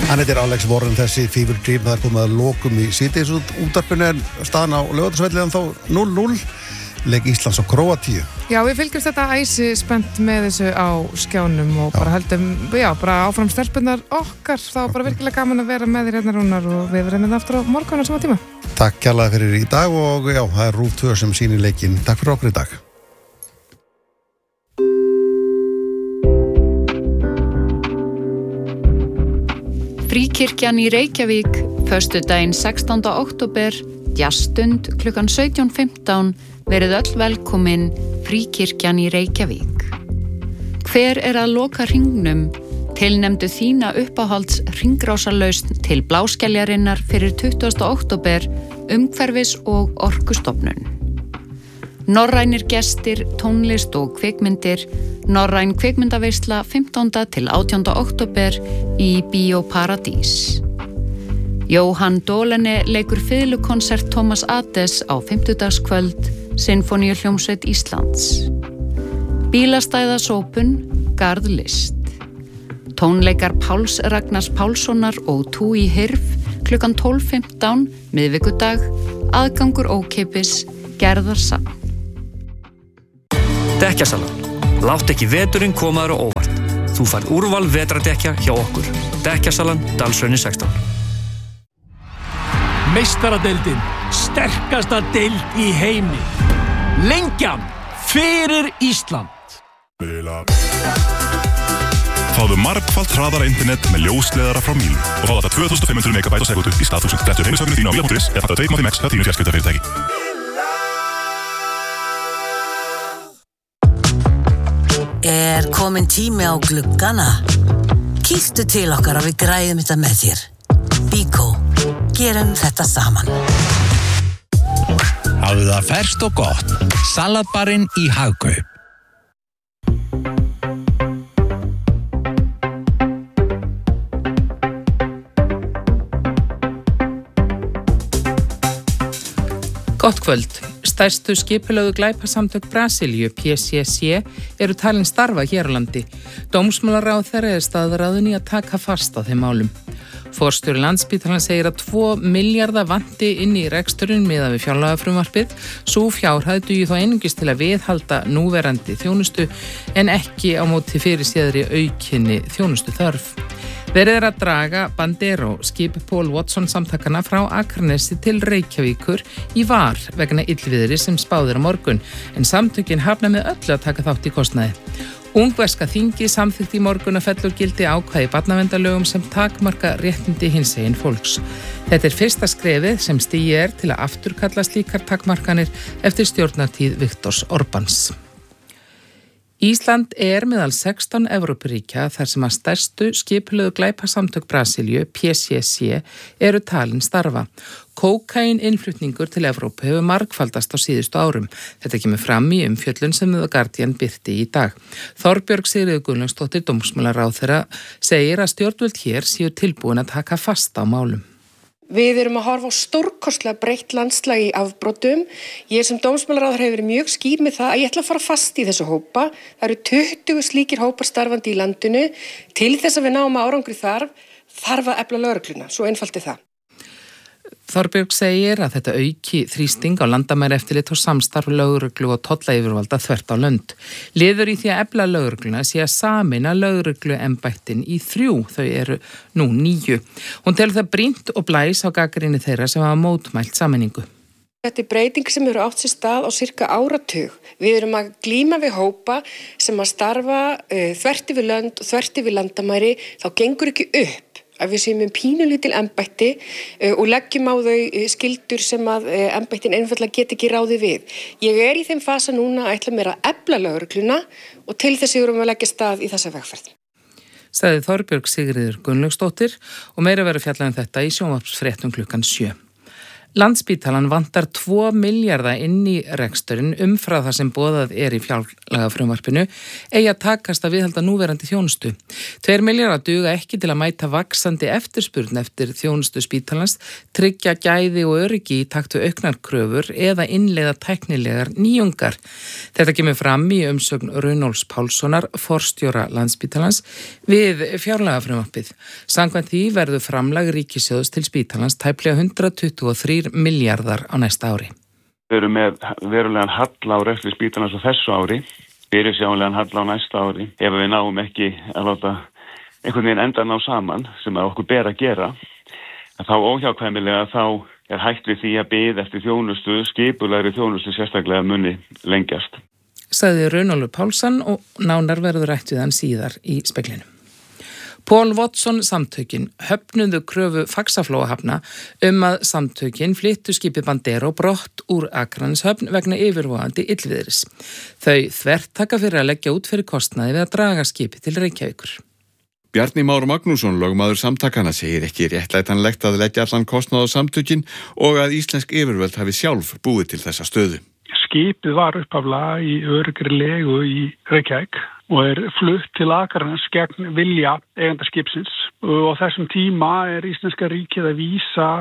Hann heitir Alex Warren, þessi Fever Dream, það komið að lokum í síðdeis útvarpinu en staðan á Laugardalsvelli þá 0-0, leik Íslands á Króatíu. Já, við fylgjumst þetta æsi spennt með þessu á skjánum og bara höldum, bara áfram stelpunnar okkar, þá bara virkilega gaman að vera með þér hérna Rúnar og við verðum aftur á morgun á sama tíma. Takk kærlega fyrir í dag og það RÚV 2 sem sýnir leikinn. Takk fyrir okkur í dag. Fríkirkjan í Reykjavík, föstudaginn 16. október, jazzstund klukkan 17:15, verið öll velkomin Fríkirkjan í Reykjavík. Hver að loka hringnum? Tilnefndu þína uppáhalds hringrásarlausn til Bláskeljarinnar fyrir 20. október, umhverfis og orkustofnun. Norrænir gestir, tónlist og kvikmyndir, Norræn kvikmyndaveisla 15. til 18. október í Bíó Paradís. Jóhann Dólene leikur fiðlukonsert Thomas Ades á 50-dagskvöld, Sinfóníuhljómsveit Íslands. Bílastæðasópun, Garðlist. Tónleikar Páls Ragnars Pálssonar og Túi Hirf klukkan 12:15, miðvikudag, aðgangur ókeypis, Gerðarsafn. Dekkjasalan. Látt ekki veturinn komaður á óvart. Þú færð úrval vetrardekja hjá okkur. Dekkjasalan, Dalshrauni 16. Meistaradeildin, sterkasta deild í heimi. Lengjan fyrir Ísland. Fáðu margfalt hraðara internet með ljósleiðara frá Mílu og fá þetta 2500 megabæt á sekúndu í stað 1000. Þetta heimisvagnu þínu á Mílu.is eða þetta 2.5x hjá þínu fjarskiptafyrirtæki. Komin tími á gluggana? Kíktu til okkar og við græðum þetta með þér. Bíkó, gerum þetta saman. Hafðu það ferskt og gott. Salatbarinn í Hagkaup. Gott kvöld. Stærstu skipulögðu glæpasamtök Brasilíu, PCC, eru talin starfa hér á landi. Dómsmálaráðherra staðráðinn í að taka fast á þeim málum. Forstjóri Landspítalans segir að 2 milljarða vanti inn í reksturinn miðað við fjárlagafrumvarpið. Sú fjárhæð dugi þó einungis til að viðhalda núverandi þjónustu en ekki á móti fyrirséðri aukinni þjónustu þörf. Verið að draga Bandero, skip Paul Watson samtakana frá Akranesi til Reykjavíkur í var vegna illviðri sem spáðir á morgun, en samtökin hafna með öllu að taka þátt í kostnaði. Ungverska þingið samþykkti í morgun að fella úr gildi ákvæði barnaverndarlögum sem takmarka réttindi hinsegin fólks. Þetta fyrsta skrefið sem stigið til að afturkalla slíkar takmarkanir eftir stjórnartíð Viktors Orbáns. Ísland meðal 16 Evrópuríkja þar sem að stærstu skipulögðu glæpasamtök Brasilíu, PCC, eru talin starfa. Kókaíninnflutningur til Evrópu hefur margfaldast á síðustu árum. Þetta kemur fram í umfjöllun sem The Guardian birti í dag. Þorbjörg Sigríður Gunnlaugsdóttir, dómsmálaráðherra, segir að stjórnvöld hér séu tilbúin að taka fast á málum. Við erum að horfa á stórkostlega breytt landslag í afbrotum. Ég sem dómsmálaráðherra hefur verið mjög skýr með það að ég ætla að fara fast í þessu hópa. Það eru 20 slíkir hópar starfandi í landinu. Til þess að við náum árangri þarf að efla lögregluna. Svo einfalt það. Þorbjörg segir að þetta auki þrýsting á landamæraeftirlit og samstarf lögreglu og tollayfirvalda þvert á lönd. Liður í því að efla lögregluna sé að sameina lögregluembættin í 3, þau eru nú 9. Hún telur það brýnt og blæs á gagnrýni þeirra sem hafa mótmælt sameiningu. Þetta breyting sem eru átt sér stað á sirka áratug. Við erum að glíma við hópa sem að starfa þvert yfir lönd og þvert yfir landamæri, þá gengur ekki upp að við séum með pínulítil embætti og leggjum á þau skyldur sem að embættin einfaldlega get ekki ráðið við. Ég í þeim fasa núna að ætla mér að efla lögregluna og til þess erum við að leggja stað í þessa vegferð. Sagði Þorbjörg Sigríður Gunnlaugsdóttir og meira verður fjallað um þetta í sjónvarpsfréttum klukkan 7. Landspítalan vantar 2 milljarða inn í reksturinn umfram það sem boðað í fjárlagafrumvarpinu eigi að takast að viðhalda núverandi þjónustu. 2 milljarðar duga ekki til að mæta vaxandi eftirspurn eftir þjónustu spítalans, tryggja gæði og öryggi í takt við auknar kröfur eða innleiða tæknilegar nýjungar. Þetta kemur fram í umsögn Runólfs Pálssonar, forstjóra Landspítalans, við fjárlagafrumvarpið. Samkvæmt því verður framlag ríkissjóðs til spítalans tæplega 123 milljarðar á næsta ári. Við erum með verulegan halla á rekstri spítalans á þessu ári, fyrirsjáanlegan halla á næsta ári. Ef við náum ekki að láta einhvern veginn enda ná saman, sem að okkur ber að gera, þá óhjákvæmilega þá er hægt við því að bið eftir þjónustu, skipulegri þjónustu sérstaklega muni lengjast. Sagði Runólfur Pálsson og nánar verður rætt við hann síðar í Speglinum. Paul Watson samtökin höfnuðu kröfu Faxaflóahafna að samtökin flyttu skipið Bandero brott úr Akraneshöfn vegna yfirvofandi illviðris. Þau þvertaka fyrir að leggja út fyrir kostnaði við að draga skipið til Reykjavíkur. Bjarni Már Magnússon, lögmaður samtakana, segir ekki réttlætanlegt að leggja allan kostnað á samtökin og að íslensk yfirvöld hafi sjálf búið til þessa stöðu. Skipið var upphaflega í öruggri legu í Reykjavík og flutt til Akraness gegn vilja eiganda skipsins og á þessum tíma íslenska ríkið að vísa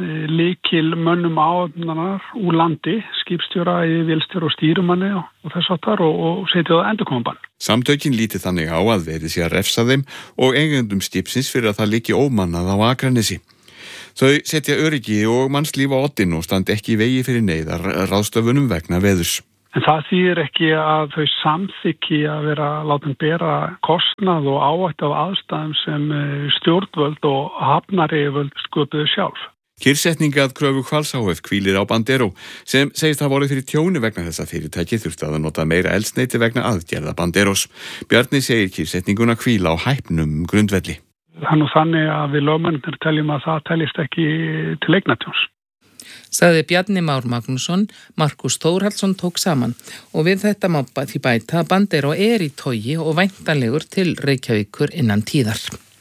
lykil mönnum áhafnarinnar úr landi, skipstjóra, vélstjóra og stýrumanni og þess áttar og setja það endurkomabann. Samtökin líti þannig á að verið sé að refsa þeim og eigendum skipsins fyrir að það liggi ómannað á Akranesi. Þau setja öryggi og mannslíf á oddinn og standi ekki í vegi fyrir neyðar ráðstöfunum vegna veðurs. En það þýðir ekki að þau samþykki að vera látin bera kostnað og áhættu af aðstæðum sem stjórnvöld og hafnaryfirvöld sköpuðu sjálf. Kyrrsetninga að kröfu Hvals HF hvílir á Bandero sem segist hafa orðið fyrir tjóni vegna þess að fyrirtæki þurfti að nota meira eldsneyti vegna aðgerða Banderos. Bjarni segir kyrrsetninguna hvíla á hæpnum grundvelli. Það nú þannig að við lögmennir teljum að það teljist ekki til eignatjóns. Sagði Bjarni Már Magnússon, Markus Þórhallsson tók saman og við þetta má því bæta að Bandero í togi og væntanlegur til Reykjavíkur innan tíðar.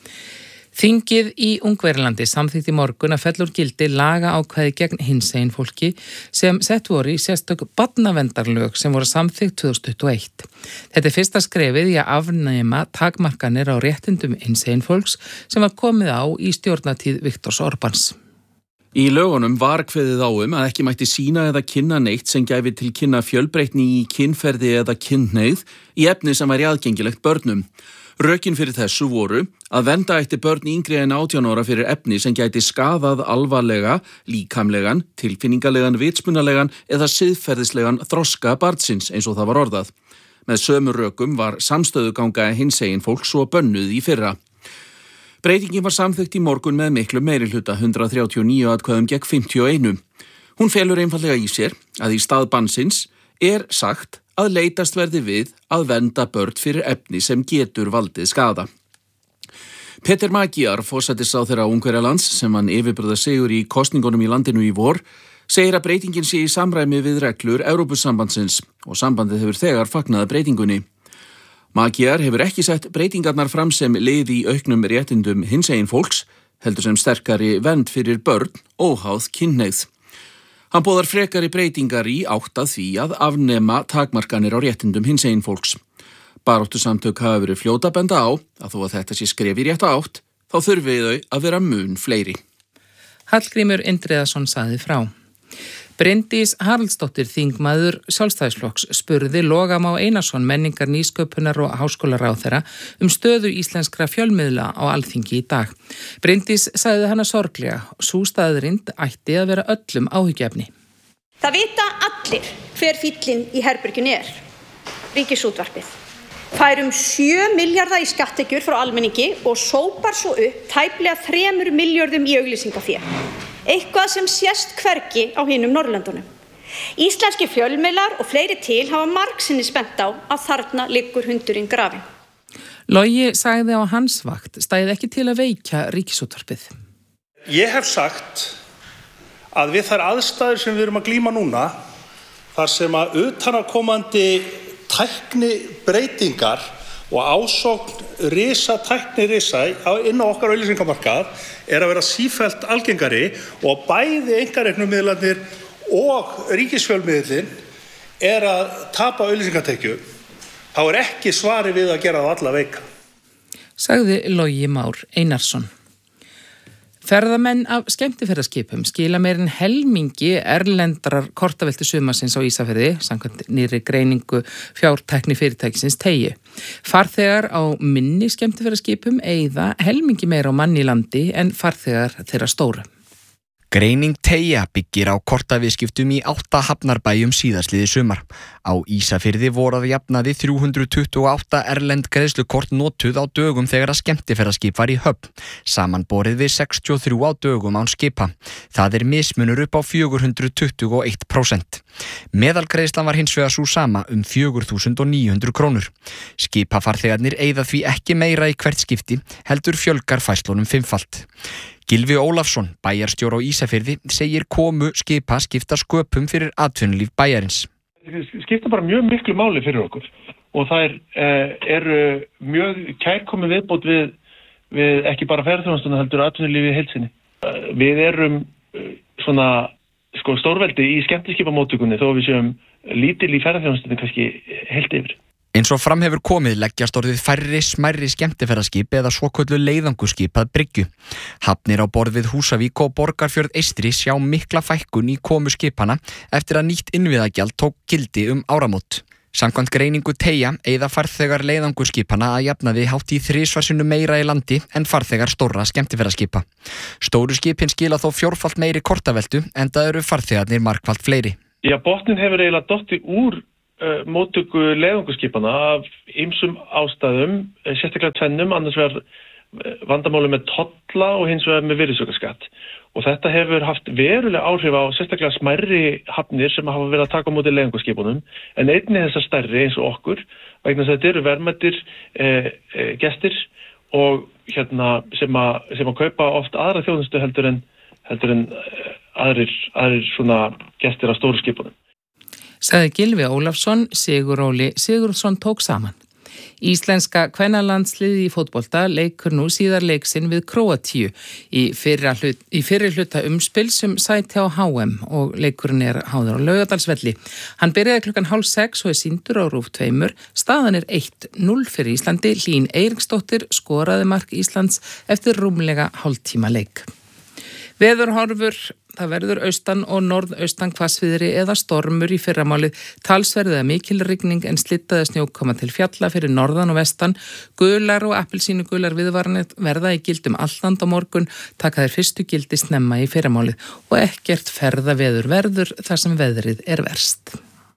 Þingið í Ungverjalandi samþykkti í morgun að fella úr gildi lagaákvæði gegn hinsegin fólki sem sett voru í sérstök barnaverndalög sem voru samþykkt 2021. Þetta fyrsta skrefið í að afnema takmarkanir á réttindum hinsegin fólks sem var komið á í stjórnartíð Viktors Orbáns. Í lögunum var kveðið á að ekki mætti sýna eða kynna neitt sem gæfi til kynna fjölbreytni í kynferði eða kynhneigð í efni sem væri aðgengilegt börnum. Rökin fyrir þessu voru að vernda ætti börn yngri en 18 ára fyrir efni sem gæti skaðað alvarlega, líkamlegan, tilfinningalegan, vitsmunalegan eða siðferðislegan þroska barnsins eins og það var orðað. Með sömu rökum var samstöðuganga hinsegin fólks og bönnuð í fyrra. Breytingin var samþykkt í morgun með miklu meirihluta 139 atkvæðum gegn 51. Hún felur einfallega í sér að í stað bannsins sagt að leitast verði við að vernda börn fyrir efni sem getur valdið skaða. Peter Magyar, forsætisráðherra Ungverjalands, sem hann yfirburða sigur í kosningunum í landinu í vor, segir að breytingin sé í samræmi við reglur Evrópusambandsins og sambandið hefur þegar fagnað breytingunni. Magyar hefur ekki sett breytingarnar fram sem lið í auknum réttindum hinsegin fólks, heldur sem sterkari vernd fyrir börn óháð kynhneigð. Hann boðar frekari breytingar í átt að því að afnema takmarkanir á réttindum hinsegin fólks. Baráttusamtök hafa verið fljóta að benda á að þó að þetta sé skref í rétta átt, þá þurfi þau að vera mun fleiri. Hallgrímur Indriðason sagði frá. Bryndís Haraldsdóttir þingmaður Sjálfstæðisflokks spurði Loga Má Einarsson menningar nýsköpunar og háskólaráðherra stöðu íslenskra fjölmiðla á Alþingi í dag. Bryndís sagði hana sorglega, sú staðrind ætti að vera öllum áhyggjuefni. Það vita allir hver fíllinn í herberginu Ríkisútvarpið. Fær 7 milljarða í skattekjur frá almenningi og sópar svo upp tæplega 3 milljörðum í auglýsingafé. Eitthvað sem sést hvergi á hinum Norðurlöndunum. Íslenski fjölmiðlar og fleiri til hafa margsinnis bent á að þarna liggur hundurinn grafinn. Logi sagði á hans vakt stæði ekki til að veikja Ríkisútvarpið. Ég hef sagt að við þær aðstæður sem við erum að glíma núna, þar sem að utanaðkomandi tækni breytingar og ásókn tæknirisa inn á okkar auglýsingamarkað að vera sífellt algengari og bæði einkareknu miðlarnir og ríkisfjölmiðlinn að tapa auglýsingatekjum, þá ekki svari við að gera það alla veika. Sagði Logi Már Einarsson. Ferðamenn af skemmtiferðaskipum skila meir en helmingi erlendrar kortaveltu sumarsins á Ísafirði, samkvæmt nýrri greiningu fjártækni fyrirtækisins Teyju. Farþegar á minni skemmtiferðaskipum eyða helmingi meira á mann í landi en farþegar þeirra stóru. Greining Teyja byggir á kortaviðskiptum í 8 hafnarbæjum síðastliði sumar. Á Ísafirði voru að jafnaði 328 erlend greiðslukort notuð á dögum þegar að skemmtiferðaskip var í höfn, samanborið við 63 á dögum án skipa. Það mismunur upp á 421%. Meðalgreiðslan var hins vegar sú sama 4.900 krónur. Skipafarþegarnir eyða því ekki meira í hvert skipti, heldur fjölgar fæslunum 5-falt. Gylfi Ólafsson, bæjarstjóri á Ísafirði, segir komu skipa skipta sköpum fyrir atvinnulíf bæjarins. Skipta bara mjög miklu máli fyrir okkur og það eru mjög kærkomin viðbót við ekki bara ferðarþjónustuna heldur atvinnulífi í heild sinni. Við erum stórveldi í skemmtiskipamóttökunni þó við séum lítil í ferðarþjónustunni kannski heilt yfir. Eins og fram hefur komið leggjast orðið færri smærri skemmtiferðaskip eða svokölluð leiðanguskip að bryggju. Hafnir á borð við Húsavík og Borgarfjörð Eystri sjá mikla fækkun í komu skipana eftir að nýtt innviðagjald tók gildi áramót. Samkvæmt greiningu Teyja eyða farþegar leiðanguskipana að jafnaði hátt í 3 sinnum meira í landi en farþegar stórra skemmtiferðaskipa. Stóru skipin skila þó 4-falt meiri kortaveltu enda eru farþegarnir margfalt fleiri. Já, botnin hefur eiginlega dottið úr móttöku leiðanguskipana af ýmsum ástæðum, sérstaklega tvennum, annars vegar vandamáli með tolla og hins vegar með virðisaukaskatt. Og þetta hefur haft verulega áhrif á sérstaklega smærri hafnir sem hafa verið að taka á móti leiðanguskipunum, en einnig þessar stærri eins og okkur, vegna þess að þetta eru verðmætir gestir og sem að kaupa oft aðra þjónustu heldur en aðrir svona gestir á stóru skipunum. Sagði Gylfi Ólafsson, Sigur Óli Sigurðsson tók saman. Íslenska kvennalandsliðið í fótbolta leikur nú síðar leik sinn við Króatíu í fyrri hluta umspils sæti á HM og leikurinn háður á Laugardalsvelli. Hann byrjaði 5:30 og sýndur á RÚV 2. Staðan 1-0 fyrir Íslandi. Hlín Eiríksdóttir skoraði mark Íslands eftir rúmlega hálftíma leik. Veðurhorfur, það verður austan og norðaustan hvassviðri eða stormur í fyrramálið, talsverð eða mikil rigning en slittaði snjókoma til fjalla fyrir norðan og vestan, gular og appelsínugular viðvaranir verða í gildum alland á morgun, taka þeir fyrstu gildi snemma í fyrramálið og ekkert ferðaveður verður þar sem veðrið verst.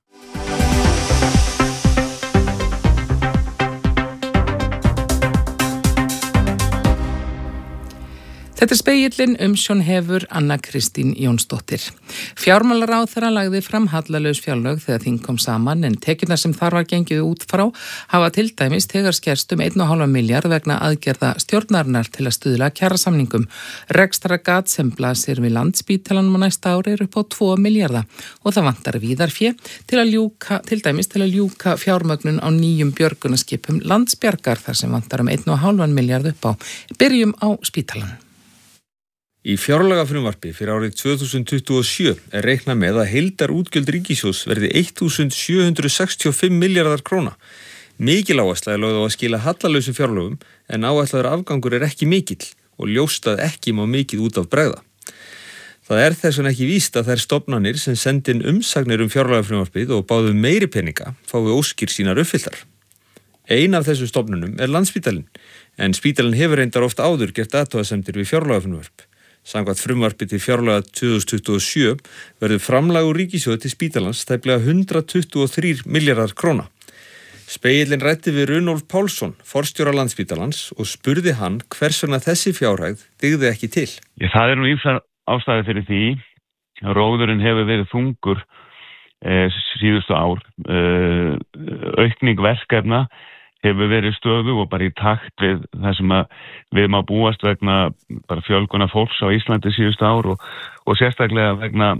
Þetta spegillinn umsjón hefur Anna Kristín Jónsdóttir. Fjármálaráðherra lagði fram hallalaus fjárlög þegar þing kom saman en tekjurnar sem þar var gengið út frá hafa til dæmis þegar skerst 1,5 milljarð vegna aðgerða stjórnarinnar til að stuðla kjarasamningum. Rekstrargat sem blasir við Landspítalanum á næsta ári upp á 2 milljarða og það vantar víðarfé til dæmis til að ljúka fjármögnun á nýjum björgunarskipum Landsbjargar þar sem vantar 1,5 milljarð upp á. Byrjum á spítalanum. Í fjárlagafrumvarpi fyrir árið 2027 reiknað með að heildarútgjöld ríkissjóðs verði 1.765 milljarðar króna. Mikil áhersla lögð á að skila hallalausum fjárlögum en áætlaður afgangur ekki mikill og ljóst að ekki má mikið út af bregða. Það þess vegna ekki víst að þær stofnanir sem sendi inn umsagnir fjárlagafrumvarpið og báðu meiri peninga fái óskir sínar uppfylltar. Ein af þessum stofnunum Landspítalinn, en spítalinn hefur reyndar oft áður gert athugasemdir við fjárlagafrumvarp. Samkvæmt frumvarpi til fjárlaga 2027 verður framlag úr ríkissjóði til spítalans tæplega 123 milljarðar króna. Spegillinn ræddi við Runólf Pálsson, forstjóra Landspítalans og spurði hann hvers vegna þessi fjárhæð dygði ekki til. Það nú ýmsar ástæður fyrir því. Róðurinn hefur verið þungur síðustu ár. Aukning verkefna hefur verið stöðu og bara í takt við það sem við má búast vegna bara fjölgunar fólks á Íslandi síðustu ár og sérstaklega vegna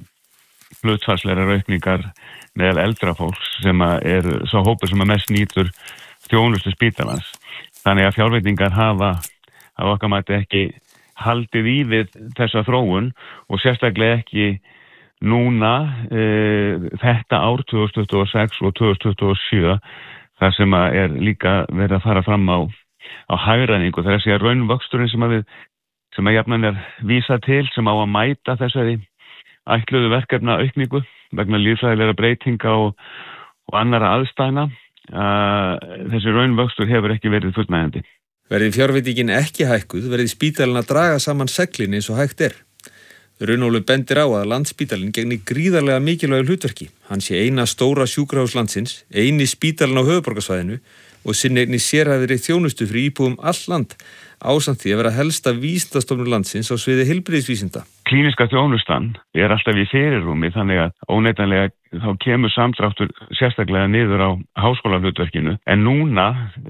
hlutfallslegar aukningar meðal eldra fólks sem svo hópur sem mest nýtur þjónustu spítalans. Þannig að fjárveitingar hafa okkar mati ekki haldið í við þessa þróun og sérstaklega ekki núna þetta ár 2026 og 2027 þar sem að líka verið að fara fram á hagræðingu. Það að raunvöxturinn sem að jafnan vísa til sem á að mæta þessari ætluðu verkefna aukningu vegna lífsfræðilegra breytinga og annara aðstæðna. Þessi raunvöxtur hefur ekki verið fullnægjandi. Verði fjárveitingin ekki hækkuð, verði spítalinn að draga saman seglin eins og hægt er. Runólfur bendir á að Landspítalinn gegni gríðarlega mikilvægu hlutverki. Hann sé eina stóra sjúkrahús landsins, eini spítalinn á höfuðborgarsvæðinu og sinni einni sérhæfðri þjónustu fyrir íbúum all land, ásamt því að vera helsta vísindastofnun landsins á sviði heilbrigðisvísinda. Klíniska þjónustan alltaf í fyrirrúmi, þannig að óneitanlega þá kemur samdráttur sérstaklega niður á háskólahlutverkinu. En núna,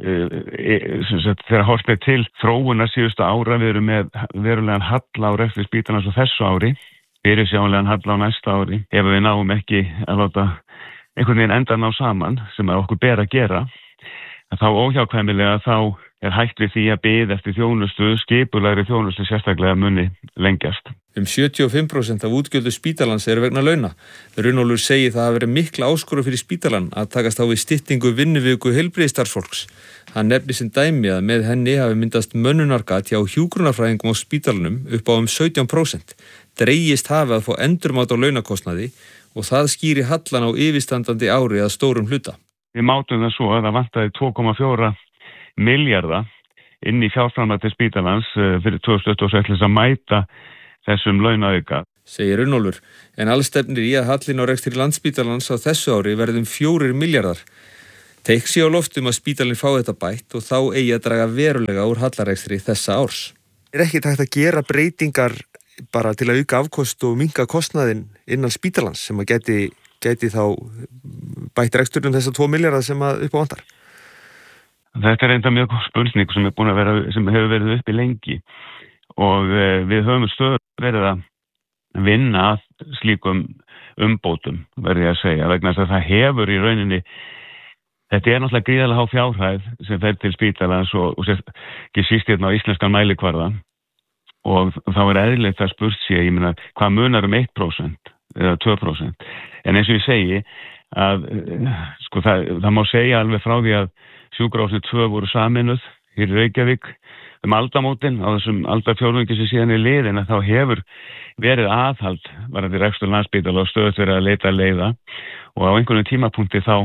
þegar horft til þróunar síðustu ára, við erum með verulegan halla á rekstri spítalans á þessu ári, fyrirsjáanlegan halla á næsta ári, ef við náum ekki að láta einhvern veginn enda ná saman, sem að okkur ber að gera, þá óhjákvæmilega þá hægt við því að biðja eftir þjónustu, skipulagri þjónustu sérstaklega muni lengjast. 75% af útgjöldu spítalans vegna launa. Runólfur segir það að vera mikla áskorun fyrir spítalan að takast á við styttingu vinnuviku heilbrigðisstarfsfólks. Hann nefnir sem dæmi að með henni hafi myndast mönnunargat hjá hjúkrunarfræðingum á spítalanum upp á 17%. Dregist hafi að fá endurmat á launakostnaði og það skýri hallan á yfirstandandi ári að stórum hluta. Við mátum það svo að það vantaði 2,4 milljarða inn í fjárframlag til spítalans fyrir 2026 að mæta þessum launaauka. Segir Runólfur, en allstefnir í að hallin á rekstri Landspítalans á þessu ári verðum 4 milljarðar. Teik sig á loftum að spítalinn fá þetta bætt og þá eigi að draga verulega úr hallarekstri þessa árs. Ekki takt að gera breytingar bara til að auka afkost og minnka kostnaðinn innan spítalans sem að gæti þá bætt reksturinn þessa 2 milljarðar sem að upp á vantar? Þetta enda mjög spurning sem hefur verið uppi lengi og við höfum stöður verið að vinna að slíkum umbótum, verði ég að segja, vegna þess að það hefur í rauninni, þetta náttúrulega gríðarlega há fjárhæð sem fer til spítalans og ekki síst hérna á íslenskan mælikvarða og þá eðlilegt að spurt sig, ég meina, hvað munar 1% eða 2%, en eins og ég segi að sko það má segja alveg frá því að sjúkrahúsin 2 voru saminuð hér í Reykjavík aldamótin á þessum aldarfjórðungi sem síðan liðin að þá hefur verið aðhald varðandi rekstur Landspítala og stöðugt verið að leita leiða og á einhvern tímapunkti þá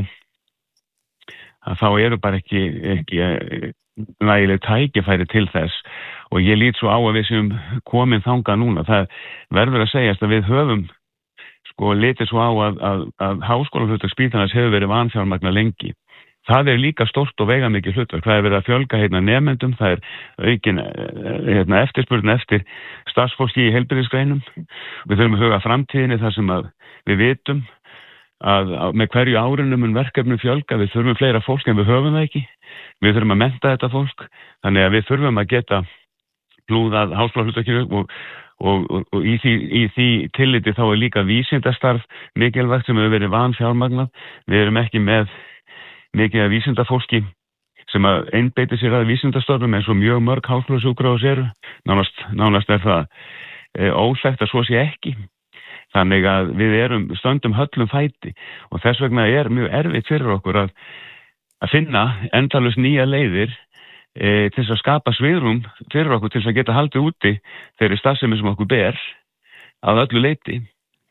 eru bara ekki nægileg tækifæri til þess og ég lít svo á að við séum komin þangað núna. Það verður að segjast að við höfum litið svo á að háskólahlutverk spítalans hefur verið vanfjármagna lengi. Það líka stórt og veigamikið hlutverk. Það verið að fjölga nemendum, það aukin eftirspurn eftir starfsfólki í heilbrigðisgreinum. Við þurfum að huga framtíðinni þar sem að við vitum að með hverju árinu mun verkefnum fjölga, við þurfum fleira fólk en við höfum það ekki. Við þurfum að mennta þetta fólk, þannig að við þurfum að geta hlúðað háskólahlutverkinu og í því tilliti þá líka vísindastarf mikilvægt sem hefur verið vanfjármagnað. Við erum ekki með mikið af vísindafólki sem að einbeiti sér að vísindastörfum eins og mjög mörg háskólasjúkrahús eru. Nánast það óþekkt að svo sé ekki. Þannig að við stöndum höllum fæti og þess vegna mjög erfitt fyrir okkur að finna endalaust nýja leiðir til þess að skapa svigrúm fyrir okkur til þess að geta haldið úti þeirri starfsemi sem okkur ber að öllu leyti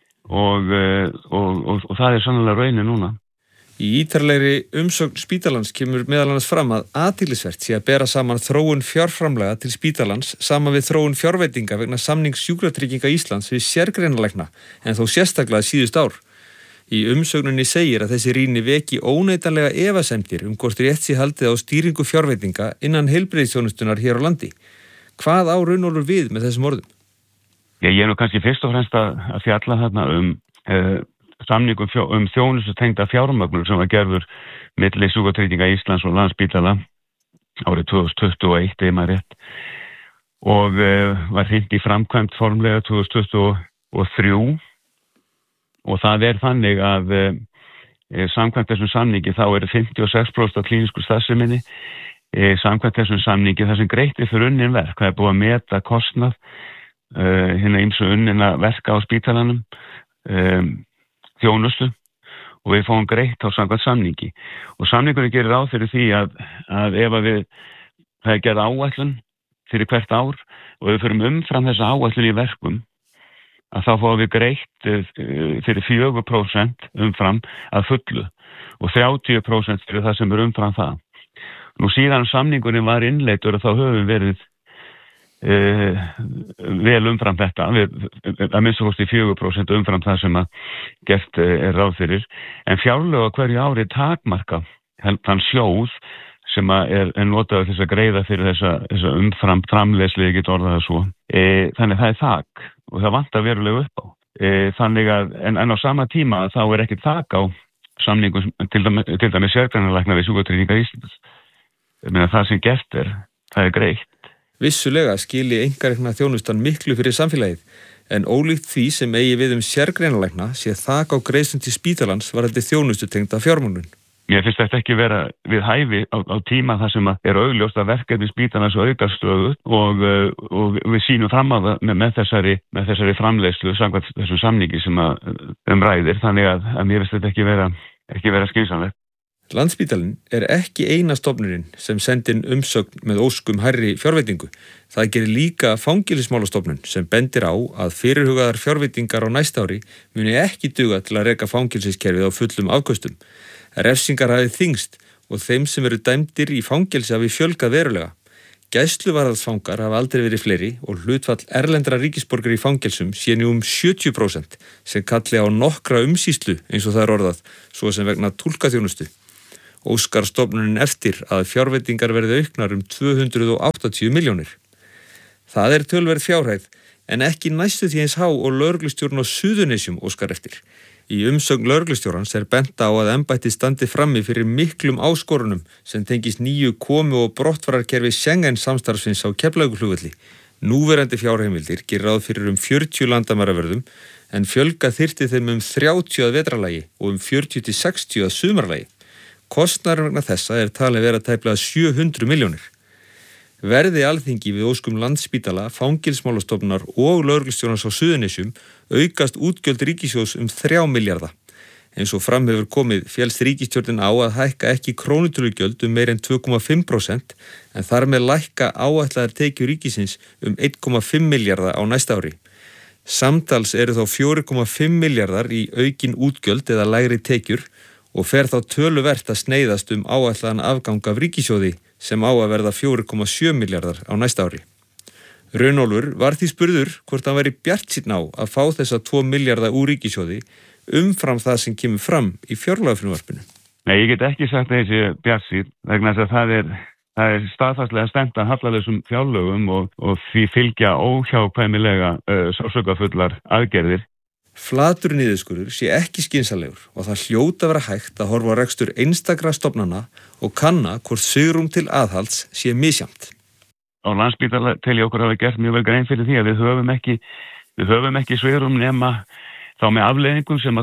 og það sannlega raunin núna. Í ítarlegri umsögn spítalans kemur meðal annars fram að athyglisvert sé að bera saman þróun fjárframlaga til spítalans saman við þróun fjárveitinga vegna samnings Sjúkratrygginga Íslands við sérgreinalækna en þó sérstaklega síðust ár. Í umsögninni segir að þessi rýni veki óneitanlega efasemdir hvort rétt sé haldið á stýringu fjárveitinga innan heilbrigðisþjónustunnar hér á landi. Hvað á Runólfur við með þessum orðum? Ég nú kannski fyrst og fremst að fjalla þarna samningum þjónustu tengda fjármögnun sem var gerður milli Sjúkratrygginga Íslands og Landspítala árið 2021 ef maður rétt og var hrint í framkvæmd formlega 2023 og það þannig að Samkvæmt þessum samningi þá eru 56% af klínísku starfseminni samkvæmt þessum samningi þar sem greitt fyrir unnin verk. Það búið að meta kostnað hérna ýmsu unnina verka á spítalanum, þjónustu og við fáum greitt á samkvæmt samningi. Og samningurinn gerir ráð fyrir því að ef það er gerð áætlun fyrir hvert ár og við förum umfram þessa áætlun í verkum að þá fáum við greitt fyrir 4% umfram að fullu og 30% fyrir það sem umfram það. Nú síðan samningurinn var innleiddur og þá höfum verið vel umfram þetta, að minnsta kosti 4% umfram það sem að gert ráð fyrir, en fjárlög á hverju ári takmarka þann sjóð sem er notaður þess að greiða fyrir þessa umfram framleiðslu, ég get orðað það svo. Þannig það er þak og það vantar verulega upp á. Þannig að, en á sama tíma þá er ekki þak á samningum til dæmis sérgreinalækna við Sjúkratryggingar Íslands. Ég meina það sem gert það er greitt. Vissulega skili einkarekna þjónustan miklu fyrir samfélagið, en ólíkt því sem eigi við sérgreinalækna sé þak á greiðslum til spítalans varðandi þjónustutengda fjármögnun. Mér finnst þetta ekki vera við hæfi á tíma þar sem er augljóst að verkefni spítalans aukast stöðugt og við sýnum fram á það með þessari framleiðslu samkvæmt þessum samningi sem ræðir, þannig að mér finnst þetta ekki vera skynsamlegt. Landspítalinn er ekki eina stofnunin sem sendin umsögn með óskum hærri fjárveitingu. Það gerir líka Fangelsismálastofnun sem bendir á að fyrirhugaðar fjárveitingar á næsta ári muni ekki duga til að reka fangelsiskerfið á fullum afköstum. Refsingar hafi þyngst og þeim sem eru dæmdir í fangelsi hafi fjölgað verulega. Gæsluvarðhaldsfangar hafa aldrei verið fleiri og hlutfall erlendra ríkisborgara í fangelsum sé nú 70% sem kalli á nokkra umsýslu eins og það er orðað, svo sem vegna túlkaþjónustu. Óskar stofnunin eftir að fjárveitingar verði auknar 280 milljónir. Það er tölverð fjárhæð, en ekki næstu því eins há og lögreglustjórinn á Suðurnesjum óskar eftir. Í umsögn lögreglustjórans er bent á að embættið standi frammi fyrir miklum áskorunum sem tengist nýju komu- og brottfararkerfi Schengen samstarfsins á Keflavíkurflugvelli. Núverandi fjárheimildir gerir ráð fyrir 40 landamæravörðum, en fjölga þyrfti þeim 30 að vetrarlagi og 40 til 60 að sumarlagi. Kostnaður vegna þessa er talið vera tæplega 700 milljónir. Verði Alþingi við óskum Landspítala, Fangelsismálastofnunar og lögreglustjórans á Suðurnesjum aukast útgjöld ríkissjóðs 3 milljarða. Eins og fram hefur komið féllst ríkisstjórnin á að hækka ekki krónutölugjöld meir en 2,5%, en þar með lækka áætlaðar tekjur ríkisins 1,5 milljarða á næsta ári. Samtals eru þá 4,5 milljarðar í aukin útgjöld eða lægri tekjur og fer þá töluvert að sneiðast áætlaðan afgang af ríkissjóði sem á að verða 4,7 milljarðar á næsta ári. Runólfur var því spurður hvort hann væri bjartsýnn á að fá þessa 2 milljarða úr ríkissjóði umfram það sem kemur fram í fjárlagafrumvarpinu. Nei, ég get ekki sagt að þessi bjartsýnn vegna þess að það er staðfastlega stefnt að hallarlausum fjárlögum og því fylgja óhjákvæmilega sársaukafullar aðgerðir. Flatur niðurskurður sé ekki skynsamlegur og það hljóta vera hægt að horfa á rekstur einstakra stofnana og kanna hvort svigrúm til aðhalds sé misjafnt. Á Landspítala tel ég okkur hafa gert mjög vel grein fyrir því að við höfum ekki svigrúm nema þá með afleiðingum sem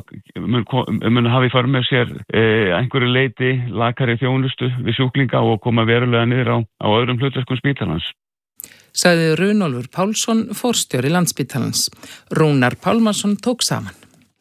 mun hafa í för með sér einhverju leyti lakari þjónustu við sjúklinga og koma verulega niður á öðrum hlutverkum spítalans. Sagði Runólfur Pálsson, forstjóri Landspítalans. Rúnar Pálmarsson tók saman.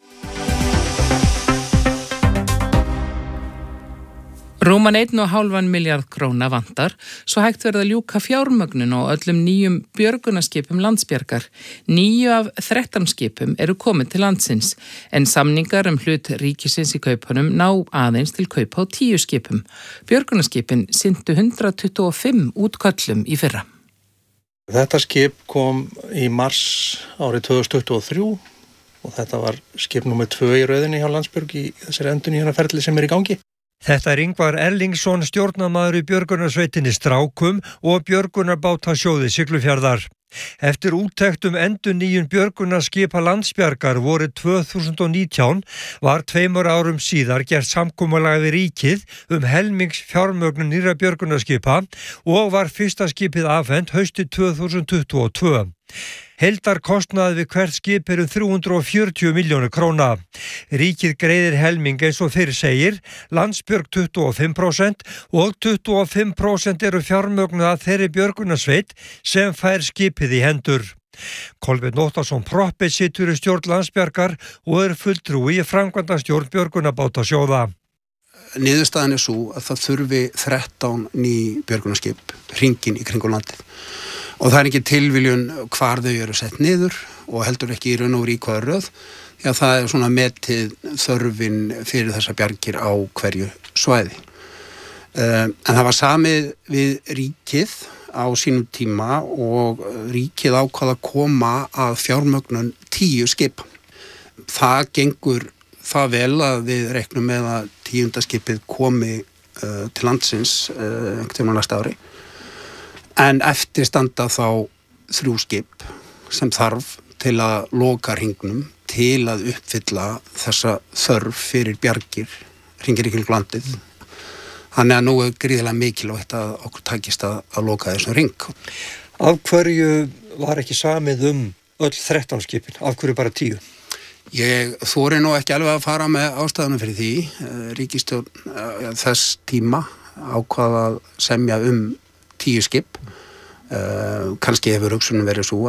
Rúman 1,5 milljarð króna vantar, svo hægt verða að ljúka fjármögnun á öllum nýjum björgunarskipum Landsbjargar. 9 af 13 skipum eru komin til landsins, en samningar hlut ríkisins í kaupunum ná aðeins til kaupa á 10 skipum. Björgunarskipin sinntu 125 útköllum í fyrra. Þetta skip kom í mars árið 2023 og þetta var skip nummer 2 í röðinni hjá Landsbjörg í þessari endurnýjunarferli sem er í gangi. Þetta er Ingvar Erlingsson, stjórnarmaður í björgunarsveitinni Strákum og björgunarbátasjóði Siglufjarðar. Eftir úttekt endurnýjun björgunarskipa Landsbjargar vorið 2019 var 2 árum síðar gert samkomulag við ríkið helmings fjármögnun nýrra björgunarskipa og var fyrsta skipið afhent haustið 2022. Heildarkostnaður við hvert skip 340 milljónir króna. Ríkið greiðir helming eins og fyrr segir, Landsbjörg 25% og 25% eru fjármögnuð af þeirri björgunarsveit sem fær skipið í hendur. Kolbeinn Óttarsson Proppi situr í stjórn Landsbjargar og fulltrúi í framkvæmdastjórn björgunarbátasjóða. Niðurstaðan svo að það þurfi 13 ný björgunarskip hringinn í kringum landið. Og það ekki tilviljun hvar þau eru sett niður og heldur ekki í raun og í hvaða röð. Já, það svona metið þörfin fyrir þessa bjargir á hverju svæði. En það var samið við ríkið á sínum tíma og ríkið ákvað að koma að fjármögnun 10 skip. Það gengur það vel að við reiknum með að 10. skipið komi til landsins einhvern tímann næsta ári. En eftir standa þá 3 skip sem þarf til að loka hringnum til að uppfylla þessa þörf fyrir bjargir hringir í kringum landið. Þannig að nú gríðilega mikilvægt að okkur takist að loka þessum hring. Af hverju var ekki samið öll 13 skipin? Af hverju bara 10? Ég þori nú ekki alveg að fara með ástæðunum fyrir því. Ríkisstjórn þess tíma ákvað að semja 10 skip. Kannski hefur hugsunin verið svo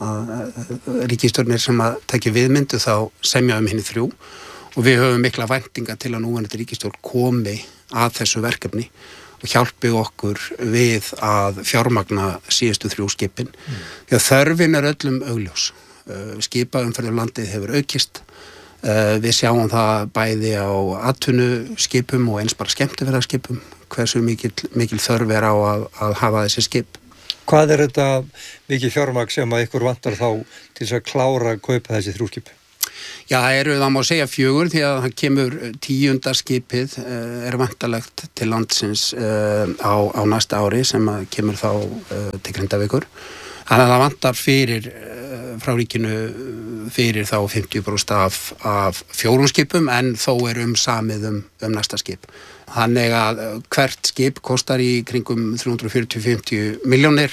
að ríkisstjórnir sem að tekja viðmyndu þá semja hinni 3 og við höfum mikla væntinga til að núverandi ríkisstjórn komi að þessu verkefni og hjálpi okkur við að fjármagna síðustu 3 skipin. Því að þörfin öllum augljós. Skipaumferð landið hefur aukist. Við sjáum það bæði á atvinnuskipum og eins bara skemmtiferðarskipum hversu mikil þörf á að hafa þessi skip. Hvað þetta mikið fjármagn sem að ykkur vantar þá til þess að klára að kaupa þessi 3 skip? Já, það má segja 4 því að það kemur 10. skipið vantalegt til landsins á næsta ári sem að kemur þá til Grindavíkur. Þannig að það vantar fyrir frá ríkinu fyrir þá 50% af 4 skipum en þó samið næsta skip. Þannig að hvert skip kostar í kringum 340-50 milljónir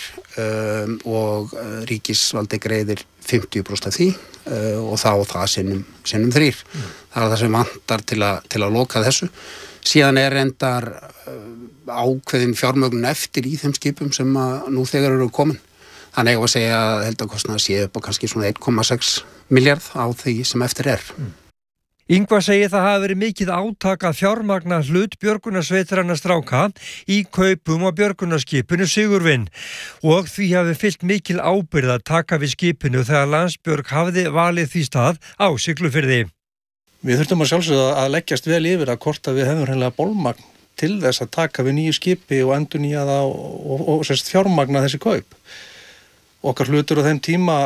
og ríkisvaldi greiðir 50% af því og þá það sinnum 3. Það það sem vantar til að loka þessu. Síðan reyndar ákveðin fjármögnun eftir í þeim skipum sem nú þegar eru komin. Þannig að segja að heildarkostnaður sé upp á kannski svona 1,6 milljarð á því sem eftir Ingvar segir það hafi verið mikið átak að fjármagna hlut björgunarsveitarinnar Stráka í kaupum á björgunarskipinu Sigurvin og því hafi fylgt mikil ábyrgð að taka við skipinu þegar Landsbjörg hafði valið því stað á Siglufirði. Við þurftum að sjálfsögðu að leggjast vel yfir að hvort að við hefum hreinlega bolmagn til þess að taka við nýju skipi og endurnýja það og fjármagna þessi kaup. Okkar hlutur á þeim tíma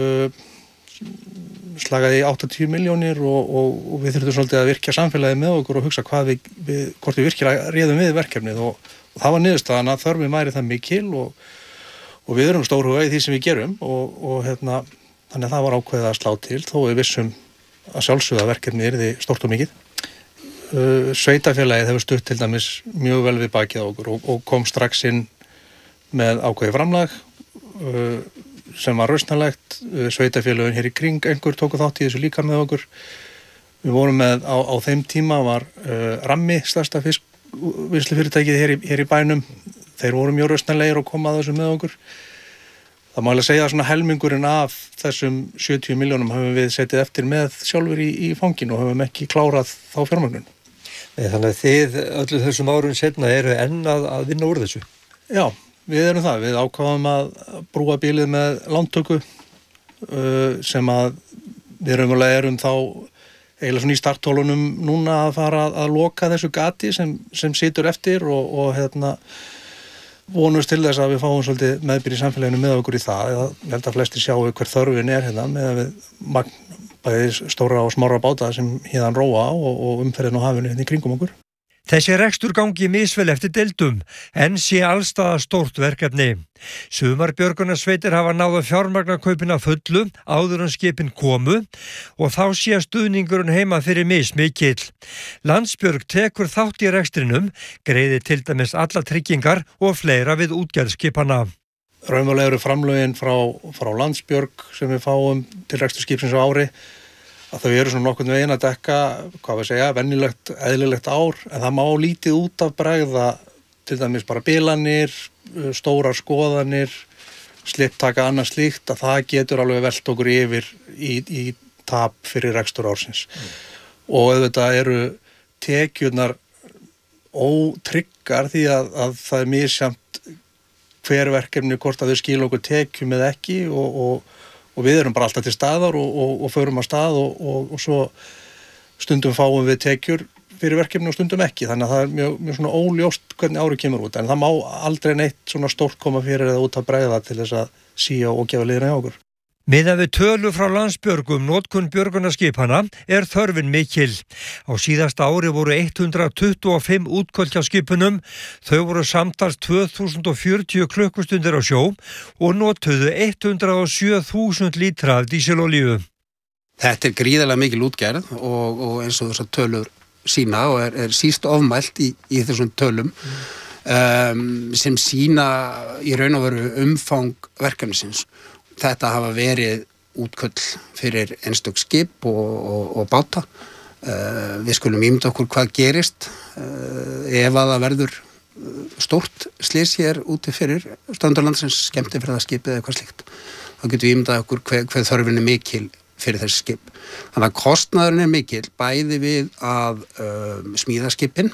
slagaði 80 milljónir og við þurftum svolítið að virkja samfélagið með okkur og hugsa hvort við virkilega réðum við verkefnið og það var niðurstaðan að þörfin væri það mikil og við erum stórhuga í því sem við gerum og þannig að það var ákveðið að slá til þó við vissum að sjálfsögða verkefnið yrði stórt og mikið. Sveitafélagið hefur stutt til dæmis mjög vel við bakið á okkur og kom strax inn með ákveðið framlag sem var rausnarlegt. Sveitafélögin hér í kring einhver tóku þátt í þessu líka með okkur. Við vorum með á þeim tíma var Rammi, stærsta fiskvinnslufyrirtækið hér í bænum. Þeir voru mjög rausnarlegir og koma að þessu með okkur. Það má alveg segja að svona helmingurinn af þessum 70 milljónum höfum við setið eftir með sjálfur í fangin og höfum ekki klárað þá fjármögnun. Þannig að þið öllu þessum árum setna eru enn að vinna úr þessu? Já. Við erum það. Við ákváðum að brúa bílið með lántöku sem að við erum þá eiginlega svona í starthólunum núna að fara að loka þessu gati sem situr eftir og vonumst til þess að við fáum svolítið meðbyr í samfélaginu með okkur í það. Ég held að flestir sjáu hver þörfin með að við bæði stóra og smára báta sem héðan róa og umferðin á hafinu í kringum okkur. Þessi rekstur gangi misvel eftir deildum, en sé allstaða stórt verkefni. Sumar björgunarsveitir hafa náð að fjármagna kaupin að fullu áður en skipin komu og þá sé stuðningurinn heima fyrir mismikill. Landsbjörg tekur þátt í rekstrinum, greiðir til dæmis alla tryggingar og fleira við útgerð skipana. raunverulega eru framlögin frá Landsbjörg sem við fáum til rekstur skipsins á ári, að þau eru svona nokkurn veginn að dekka, venjulegt, eðlilegt ár, en það má lítið út af bregða, til dæmis bara bilanir, stórar skoðanir, slipptaka annað slíkt, að það getur alveg velt okkur yfir í tap fyrir rekstur ársins. Og auðvitað eru tekjurnar ótryggar því að það er misjafnt hver verkefni hvort að þau skila okkur tekjum eða ekki og við erum bara alltaf til staðar og förum á stað og svo stundum fáum við tekjur fyrir verkefni og stundum ekki, þannig að það er mjög svona óljóst hvernig árið kemur út, en það má aldrei neitt svona stórt koma fyrir eða út að bregða til þess að síja og gefa liðina hjá okkur. Miðað við tölu frá Landsbjörg notkun björgunarskipana er þörfin mikil. Á síðasta ári voru 125 útköll hjá skipunum, þau voru samtals 2040 klukkustundir á sjó og notuðu 107.000 lítra af dísilolíu. Þetta er gríðarlega mikil útgerð og eins og þessar tölur sína og er síst ofmælt í þessum tölum sem sína í raun og veru umfang verkefnisins. Þetta hafa verið útköll fyrir einstök skip og báta. Við skulum ímynda okkur hvað gerist ef að það verður stórt slys hér úti fyrir Strandlandsins, skemmtifræðaskipið eða eitthvað slíkt. Þá getum við ímyndað okkur hver þörfin er mikil fyrir þessi skip. Þannig að kostnaðurinn er mikil bæði við að smíða skipin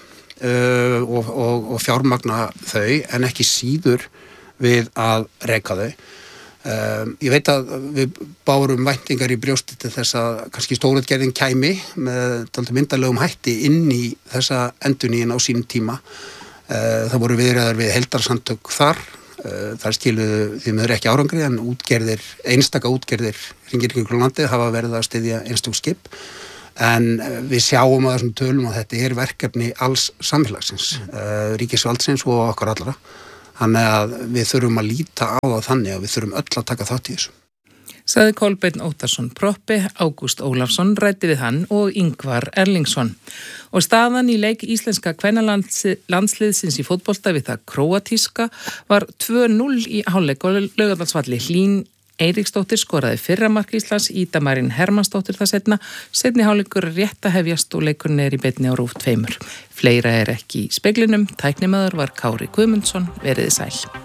og fjármagna þau en ekki síður við að reka þau. Ég veit að við bárum væntingar í brjósti til þess að kannski stórútgerðin kæmi með dálítið myndarlegum hætti inn í þessa endurnýjun á sínum tíma. Það voru viðræður við heildarsamtök þar. Það skiluðu því miður ekki árangri en einstaka útgerðir hringir í kringum landið hafa verið að styðja einstök skip en við sjáum að þessum tölum að þetta er verkefni alls samfélagsins, ríkisvaldsins og okkar allra. Þannig að við þurfum að líta á það þannig að við þurfum öll að taka þátt í þessu. Sagði Kolbeinn Óttarsson Proppi, Ágúst Ólafsson ræddi við hann og Ingvar Erlingsson. Og staðan í leik íslenska kvennalandsliðsins í fótbolta við það króatíska var 2-0 í hálfleik og Laugardalsvalli. Hlín Eiríksdóttir skoraði fyrra mark Íslands, Ida Marín Hermannsdóttir það seinni hálfleikur rétt að hefjast og leikurinn er í beinni á RÚV 2. Fleira er ekki í speglinum, tæknimaður var Kári Guðmundsson, veriði sæl.